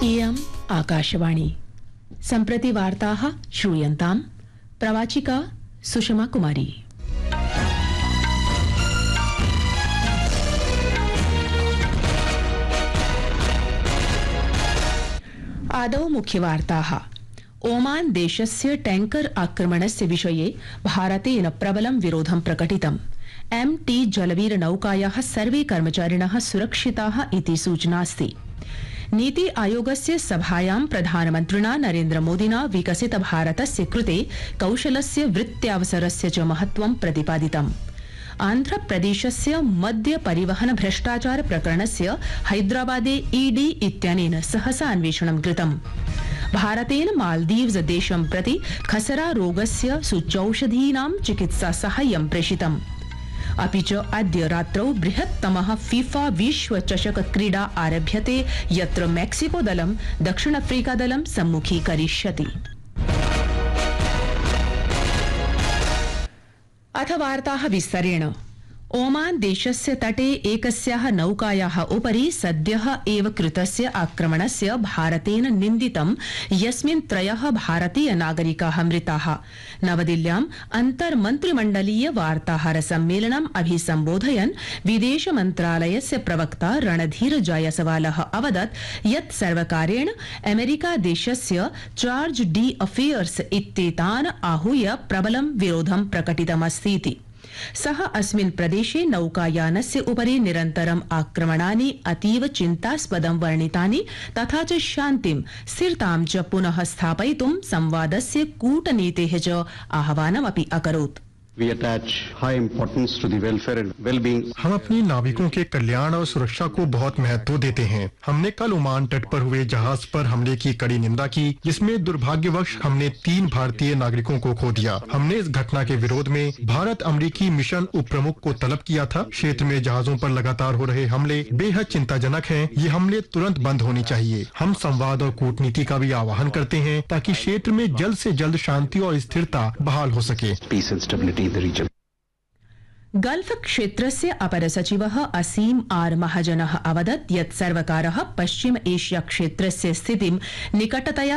इयम् आकाशवाणी सम्प्रति वार्ताः श्रूयन्ताम् प्रवाचिका सुषमा कुमारी। आदौ मुख्यवार्ताः। ओमान देशस्य टैंकर आक्रमणस्य विषये भारतेन प्रबलं विरोधं प्रकटितम्। MT जलवीर नौकायाः सर्वे कर्मचारिणः सुरक्षिताः इति सूचनास्ति। नीति आयोगस्य सभायां प्रधानमन्त्रिणा नरेन्द्र मोदिना विकसित भारतस्य कृते कौशलस्य वृत्त्यावसरस्य च महत्त्वं प्रतिपादितम्। आन्ध्रप्रदेशस्य मद्य परिवहन भ्रष्टाचार प्रकरणस्य हैदराबादे ईडी इत्यनेन सहसा अन्वेषणं कृतम्। भारतेन मालदीव्स देशं प्रति खसरा रोगस्य सूच्यौषधीनां चिकित्सा साहाय्यं प्रेषितम्। अपि च अद्य रात्रौ बृहत्तमः फीफा विश्व चषक क्रीडा आरभ्यते, यत्र मेक्सिको दलं दक्षिण अफ्रीका दलं सम्मुखीकरिष्यति। अथ वार्ताः विस्तरेण। ओमान देशस्य तटे एकस्याः नौकायाः उपरि सद्यः एव कृतस्य आक्रमणस्य भारतेन निन्दितं, यस्मिन् 3 भारतीय नागरिकाः मृताः। नवदिल्ल्याम् अन्तर्मन्त्रिमण्डलीय वार्ताहर सम्मेलनम् अभिसम्बोधयन् विदेश मन्त्रालयस्य प्रवक्ता रणधीर जायसवालः अवदत् यत् सर्वकारेण अमेरिका देशस्य चार्ज डी अफेयर्स इत्येतान् आहूय प्रबलं विरोधं प्रकटितमस्तीति। सः अस्मिन् प्रदेशे नौकायानस्य उपरि निरन्तरम् आक्रमणानि अतीव चिन्तास्पदं वर्णितानि, तथा च शान्तिं स्थिरतां च पुनः स्थापयितुं संवादस्य कूटनीतेः च आह्वानमपि अकरोत्। We attach high importance to the welfare and well-being. हम अपने नाविकों के कल्याण और सुरक्षा को बहुत महत्व देते हैं। हमने कल ओमान तट पर हुए जहाज पर हमले की कड़ी निंदा की, जिसमें दुर्भाग्यवश हमने 3 भारतीय नागरिकों को खो दिया। हमने इस घटना के विरोध में भारत अमेरिकी मिशन उप प्रमुख को तलब किया था। क्षेत्र में जहाजों पर लगातार हो रहे हमले बेहद चिंताजनक हैं। ये हमले तुरंत बंद होने चाहिए। हम संवाद और कूटनीति का भी आह्वान करते हैं ताकि क्षेत्र में जल्द से जल्द शांति और स्थिरता बहाल हो सके। Peace and stability in the region. Gulf क्षेत्रस्य अपर सचिवः असीम आर महाजनः अवदत् यत् सर्वकारः पश्चिम एशिया क्षेत्रस्य स्थितिं निकटतया